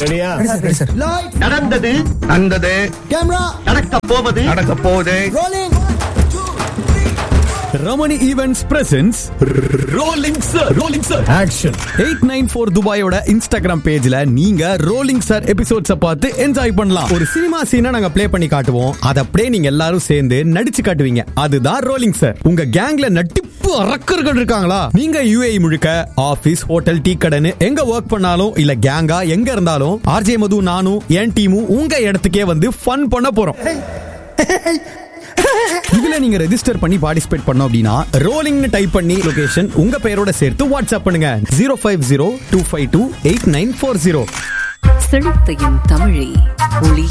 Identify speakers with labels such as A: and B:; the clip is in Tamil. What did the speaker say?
A: ரெடியா?
B: நடந்தது
A: நடந்தது
B: நடக்க போவது
C: Ramani events presence rolling sir
A: action.
C: 894 துபாயோட Instagram பேஜ்ல நீங்க ரோலிங் சார் எபிசோட்ஸ பார்த்து என்ஜாய் பண்ணலாம். ஒரு சினிமா சீனை நாங்க ப்ளே பண்ணி காட்டுவோம், அத அப்படியே நீங்க எல்லாரும் சேர்ந்து நடிச்சு காட்டுவீங்க. அதுதான் ரோலிங் சார். உங்க கேங்ல நட்டிப்பு அரக்கர்கள் இருக்காங்களா? நீங்க UAE முழுக்க ஆபீஸ், ஹோட்டல், டீ கடைன்னு எங்க ஒர்க் பண்ணாலும் இல்ல கேங்கா எங்க இருந்தாலும் RJ மது, நானும் என் டீமும் உங்க இடத்துக்கே வந்து ஃபன் பண்ண போறோம். இதுல நீங்க ரெஜிஸ்டர் பண்ணி பார்ட்டிசிபேட் பண்ணோம் அப்படின்னா ரோலிங்னு டைப் பண்ணி லொகேஷன் உங்க பேரோட சேர்த்து வாட்ஸ்அப் பண்ணுங்க 05025288940.
D: செழித்தையும் தமிழே ஒளி